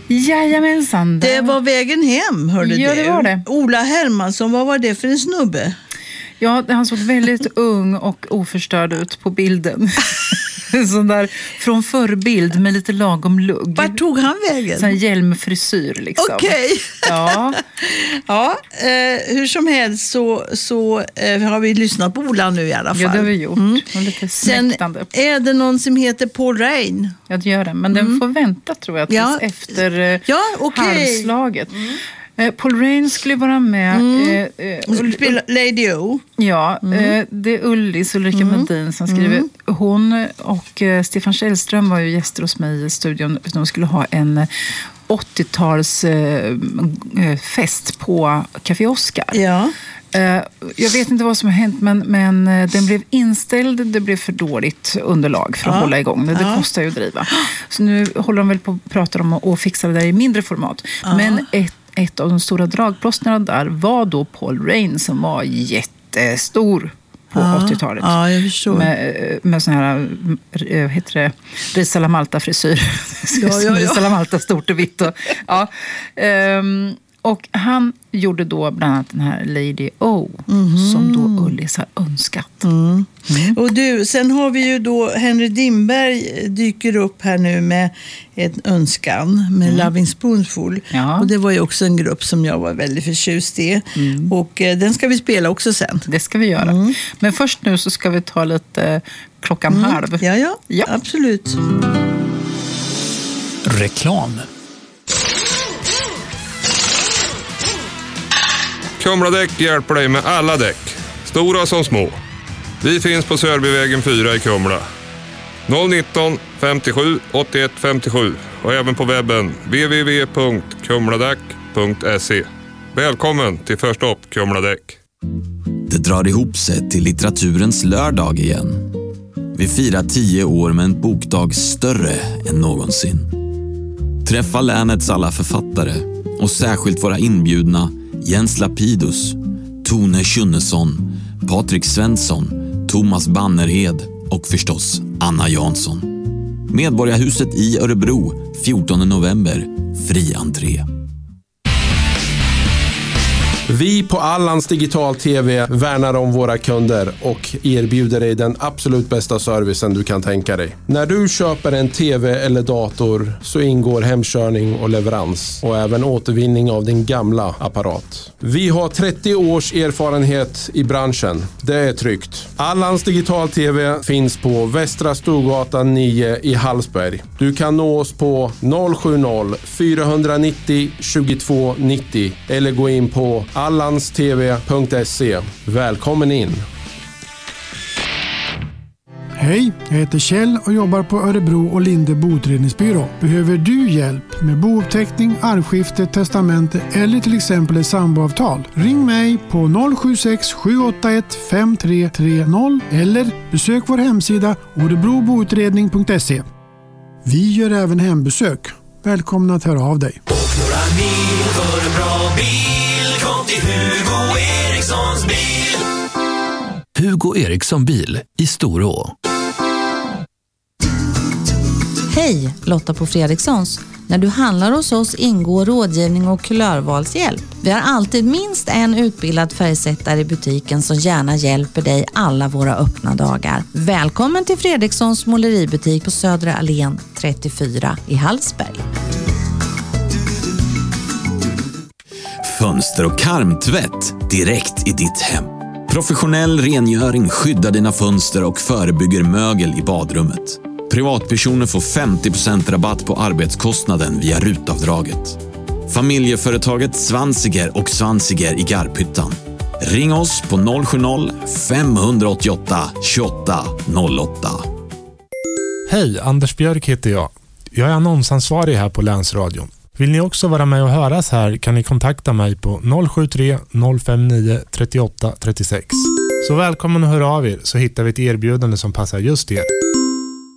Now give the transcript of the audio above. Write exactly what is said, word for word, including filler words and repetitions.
Jajamensan. Det var Vägen hem, hörde ja, du. Det var det. Ola Hermansson, vad var det för en snubbe? Ja, han såg väldigt ung och oförstörd ut på bilden. En sån där från förbild med lite lagom lugg. Vart tog han vägen? Sån hjälmfrisyr liksom. Okej. Okay. Ja. ja, eh, hur som helst så, så eh, har vi lyssnat på Ola nu i alla fall. Ja, det har vi gjort. Mm. Lite smäktande. Sen är det någon som heter Paul Rein. Ja, det gör det. Men mm. den får vänta, tror jag, tills ja. efter eh, ja, okay. halvslaget. Mm. Paul Rein skulle vara med. Mm. Eh, eh, spela Lady O. Ja, mm. eh, det är Ullis, Ulrika mm. Medin som skriver. Mm. Hon och eh, Stefan Källström var ju gäster hos mig i studion. De skulle ha en åttio-tals eh, fest på Café Oscar. Ja. Eh, jag vet inte vad som har hänt, men, men den blev inställd. Det blev för dåligt underlag för att ja. hålla igång det. Det ja. kostar ju att driva. Så nu håller de väl på att prata om att fixa det där i mindre format. Ja. Men ett Ett av de stora dragplåsterna där var då Paul Rein som var jättestor på ja, åttio-talet. Ja, jag förstår. Med, med sån här, vad heter det, Risa La Malta-frisyr. Ja, ja, ja. Risa La Malta, stort och vitt. Och, ja. um, och han gjorde då bland annat den här Lady O mm. som då Ullis har önskat. Mm. Mm. Och du, sen har vi ju då Henry Dimberg dyker upp här nu med en önskan med mm. Loving Spoonful. Ja. Och det var ju också en grupp som jag var väldigt förtjust i. Mm. Och eh, den ska vi spela också sen. Det ska vi göra. Mm. Men först nu så ska vi ta lite eh, klockan mm. halv. Ja, ja, ja, absolut. Reklam. Kumladäck hjälper dig med alla däck, stora som små. Vi finns på Sörbyvägen fyra i Kumla. noll nitton femtiosju åttioett femtiosju och även på webben w w w punkt kumladäck punkt se. Välkommen till Först upp Kumladäck. Det drar ihop sig till litteraturens lördag igen. Vi firar tio år med en bokdag större än någonsin. Träffa länets alla författare och särskilt våra inbjudna Jens Lapidus, Tone Schunnesson, Patrik Svensson, Thomas Bannerhed och förstås Anna Jansson. Medborgarhuset i Örebro, fjortonde november, fri entré. Vi på Allans Digital T V värnar om våra kunder och erbjuder dig den absolut bästa servicen du kan tänka dig. När du köper en T V eller dator så ingår hemkörning och leverans och även återvinning av din gamla apparat. Vi har trettio års erfarenhet i branschen. Det är tryggt. Allans Digital T V finns på Västra Storgatan nio i Hallsberg. Du kan nå oss på noll sju noll fyra nio noll tjugotvå nittio eller gå in på allanstv punkt se. Välkommen in! Hej, jag heter Kjell och jobbar på Örebro och Linde boutredningsbyrå. Behöver du hjälp med bouppteckning, arvskifte, testamente eller till exempel ett samboavtal? Ring mig på noll sju sex sju åtta ett fem tre tre noll eller besök vår hemsida örebroboutredning punkt se. Vi gör även hembesök. Välkomna att höra av dig. Och några mil för en bra bil. Kom till Hugo Erikssons bil. Hugo Eriksson bil i Storå. Hej, Lotta på Fredrikssons. När du handlar hos oss ingår rådgivning och kulörvalshjälp. Vi har alltid minst en utbildad färgsättare i butiken som gärna hjälper dig alla våra öppna dagar. Välkommen till Fredrikssons måleributik på Södra Allén trettiofyra i Hallsberg. Fönster- och karmtvätt direkt i ditt hem. Professionell rengöring skyddar dina fönster och förebygger mögel i badrummet. Privatpersoner får femtio procent rabatt på arbetskostnaden via rutavdraget. Familjeföretaget Svansiger och Svansiger i Garphyttan. Ring oss på noll sju noll fem åtta åtta tjugoåtta noll åtta. Hej, Anders Björk heter jag. Jag är annonsansvarig här på Länsradion. Vill ni också vara med och höras här kan ni kontakta mig på noll sju tre noll fem nio tre åtta tre sex. Så välkommen att höra av er så hittar vi ett erbjudande som passar just er.